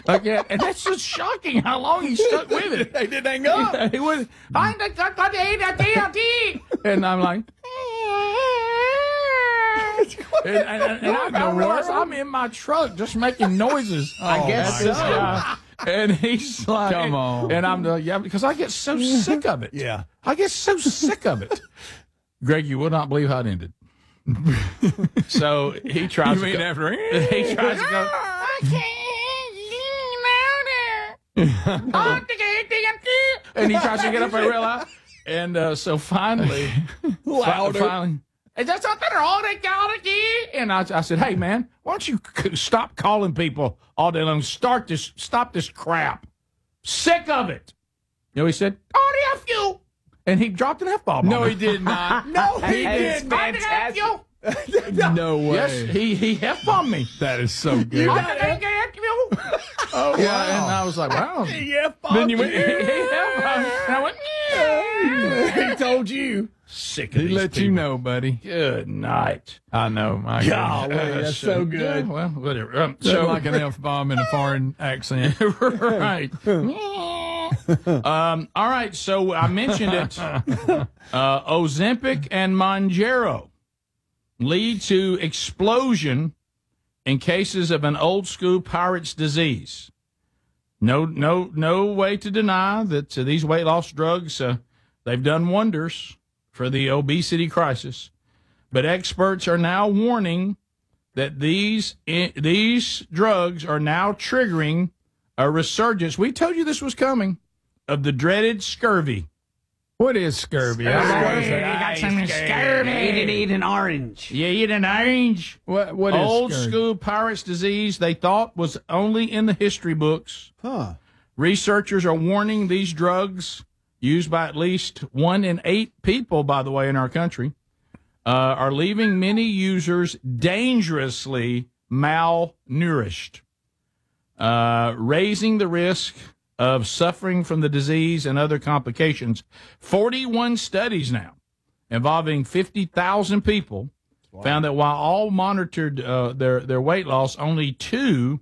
Again, and that's just shocking how long he stuck with it. They didn't hang up. He was, and I'm like, and I realize I'm in my truck just making noises. I guess at this so. guy. And he's like, Come on. And I'm like, yeah, because I get so sick of it. Yeah. I get so sick of it. Greg, you will not believe how it ended. So he tries to go. after He tries to go. And he tries to get up there real loud. And so finally, finally, is there something wrong with it? And I said, hey, man, why don't you stop calling people all day long? Stop this crap. Sick of it. You know, he said, oh, the F you. And he dropped an F-bomb. No, on he me. did not. No, he That's did fantastic. No way. Yes, he F-bombed me. That is so good. Oh, yeah, and I was like, wow. Then you went, He F-bombed me. And I went, yeah. he told you. Sick of He these let you people. know, buddy. Good night. I know, my Golly, God. That's so good. Yeah, well, whatever. So like an F-bomb in a foreign accent. Right. All right, so I mentioned it. Ozempic and Mounjaro lead to explosion in cases of an old school pirate's disease. No way to deny that these weight loss drugs, they've done wonders for the obesity crisis. But experts are now warning that these drugs are now triggering a resurgence. We told you this was coming, of the dreaded scurvy. What is scurvy? You got some scurvy. Eat an orange. You eat an orange. What is Old scurvy? school pirate's disease they thought was only in the history books. Huh. Researchers are warning these drugs, used by at least 1 in 8 people, by the way, in our country, are leaving many users dangerously malnourished, raising the risk of suffering from the disease and other complications. 41 studies now involving 50,000 people found that while all monitored their weight loss, only two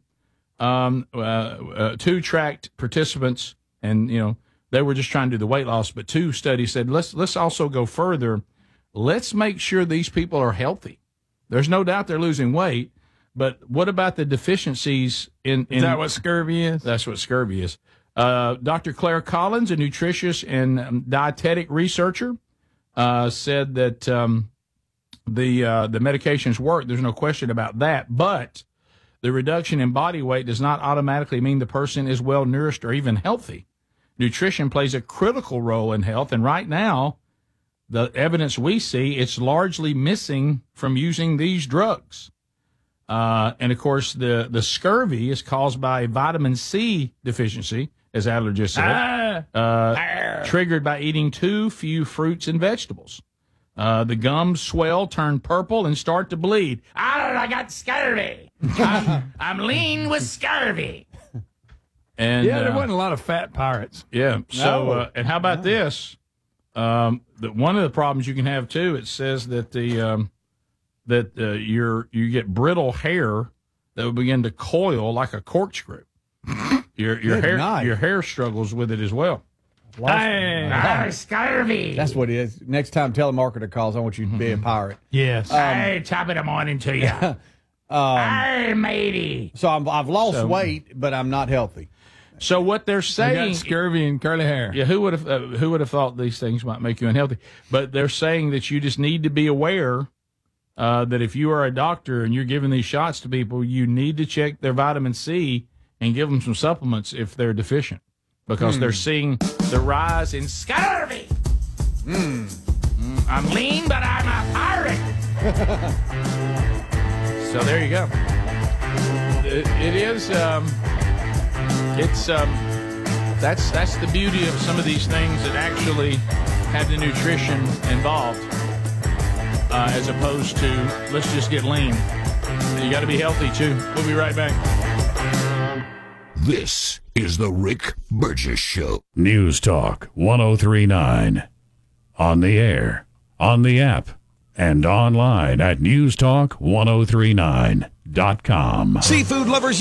tracked participants, and they were just trying to do the weight loss, but 2 studies said let's also go further. Let's make sure these people are healthy. There's no doubt they're losing weight, but what about the deficiencies in Is that what scurvy is? That's what scurvy is. Dr. Claire Collins, a nutritious and dietetic researcher, said that the medications work. There's no question about that. But the reduction in body weight does not automatically mean the person is well nourished or even healthy. Nutrition plays a critical role in health, and right now, the evidence we see, it's largely missing from using these drugs. And, of course, the scurvy is caused by vitamin C deficiency, as Adler just said, triggered by eating too few fruits and vegetables. The gums swell, turn purple, and start to bleed. I got scurvy. I'm lean with scurvy. And Yeah, there wasn't a lot of fat pirates. yeah. So, and how about this? One of the problems you can have too. It says that you get brittle hair that will begin to coil like a corkscrew. Your hair struggles with it as well. Scurvy. That's what it is. Next time telemarketer calls, I want you to be a pirate. Yes. Hey, top of the morning to you. Hey, matey. So I've lost weight, but I'm not healthy. So what they're I saying, got scurvy and curly hair. yeah, who would have thought these things might make you unhealthy? But they're saying that you just need to be aware that if you are a doctor and you're giving these shots to people, you need to check their vitamin C and give them some supplements if they're deficient, because they're seeing the rise in scurvy. I'm lean, but I'm a pirate. So there you go. It is. That's the beauty of some of these things that actually have the nutrition involved, as opposed to let's just get lean. You got to be healthy too. We'll be right back. This is the Rick Burgess Show. News Talk 1039. On the air, on the app, and online at newstalk1039.com. Seafood lovers